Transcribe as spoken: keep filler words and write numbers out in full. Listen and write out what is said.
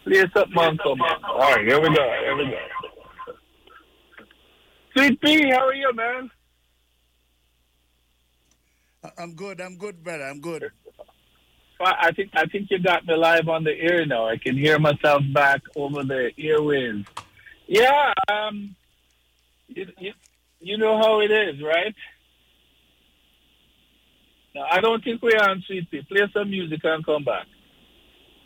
Play something and come back. All right, here we go. Here we go. Sweet P, how are you, man? I'm good. I'm good, brother. I'm good. Well, I think I think you got me live on the air now. I can hear myself back over the airwaves. Yeah, um, you, you, you know how it is, right? No, I don't think we're on Sweet Pea. Play some music and come back.